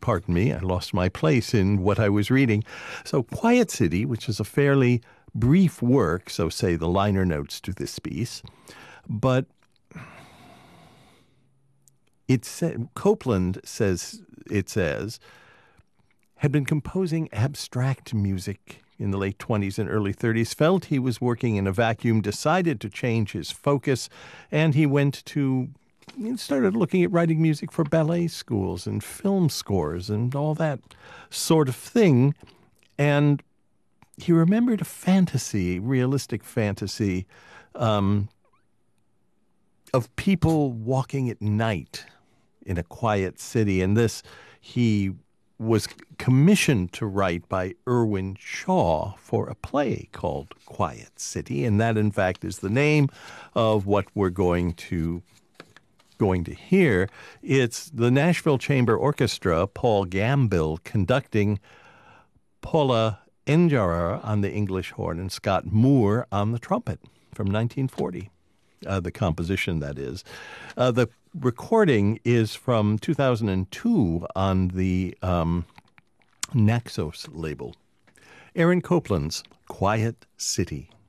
pardon me, I lost my place in what I was reading. So Quiet City, which is a fairly brief work, so say the liner notes to this piece, but Copland says, had been composing abstract music in the late 20s and early 30s, felt he was working in a vacuum, decided to change his focus, and he started looking at writing music for ballet schools and film scores and all that sort of thing. And he remembered a realistic fantasy, of people walking at night in a quiet city. And this he was commissioned to write by Irwin Shaw for a play called Quiet City. And that, in fact, is the name of what we're going to hear. It's the Nashville Chamber Orchestra, Paul Gambill conducting, Paula Engerer on the English horn, and Scott Moore on the trumpet from 1940. The composition, that is. The recording is from 2002 on the Naxos label. Aaron Copland's Quiet City.